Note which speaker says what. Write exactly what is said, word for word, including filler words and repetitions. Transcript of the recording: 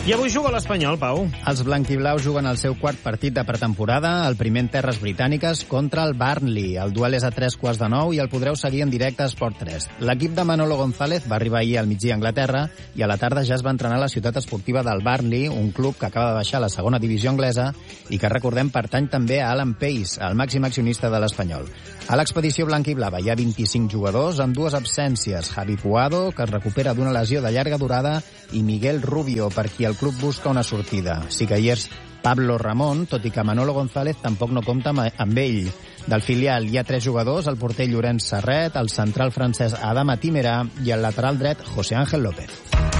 Speaker 1: I avui juga l'Espanyol, Pau.
Speaker 2: Els blanquiblaus juguen el seu quart partit de pretemporada, el primer en terres britàniques, contra el Burnley. El duel és a tres quarts de nou i el podreu seguir en directe a Esport tres. L'equip de Manolo González va arribar ahir al migdia a Anglaterra i a la tarda ja es va entrenar a la ciutat esportiva del Burnley, un club que acaba de baixar a la segona divisió anglesa i que, recordem, pertany també a Alan Pace, el màxim accionista de l'Espanyol. A l'expedició blanquiblava hi ha vint-i-cinc jugadors amb dues absències. Javi Puado, que es recupera d'una lesió de llarga durada, i Miguel Rubio, per qui el club busca una sortida. Sí que hi és Pablo Ramón, tot i que Manolo González tampoc no compta amb ell. Del filial hi ha tres jugadors, el porter Llorenç Serret, el central francès Adama Timerà i el lateral dret José Ángel López.